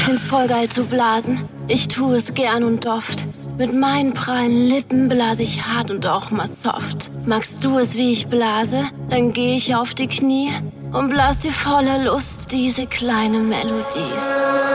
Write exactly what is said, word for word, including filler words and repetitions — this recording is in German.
Find's voll geil zu blasen, ich tu es gern und oft. Mit meinen prallen Lippen blase ich hart und auch mal soft. Magst du es, wie ich blase? Dann geh ich auf die Knie und blas dir voller Lust diese kleine Melodie.